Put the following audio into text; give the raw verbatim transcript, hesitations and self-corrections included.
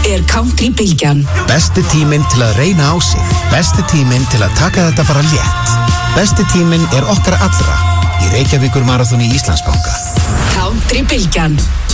er Country Bylgjan. Besti tíminn til að reyna á sig. Besti tíminn til að taka þetta bara létt. Besti tíminn er okkar allra í Reykjavíkur Marathoni Íslandsbanka. Country Bylgjan.